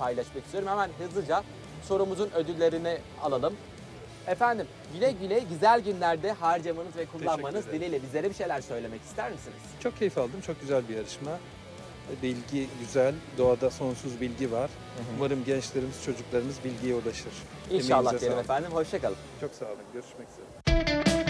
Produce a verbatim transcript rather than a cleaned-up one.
paylaşmak istiyorum. Hemen hızlıca sorumuzun ödüllerini alalım. Efendim güle güle güzel günlerde harcamanız ve kullanmanız Teşekkür ederim. dileğiyle bizlere bir şeyler söylemek ister misiniz? Çok keyif aldım. Çok güzel bir yarışma. Bilgi güzel. Doğada sonsuz bilgi var. Umarım gençlerimiz, çocuklarımız bilgiye ulaşır. İnşallah Emeğinize diyelim sağlık. efendim. Hoşça kalın. Çok sağ olun. Görüşmek üzere.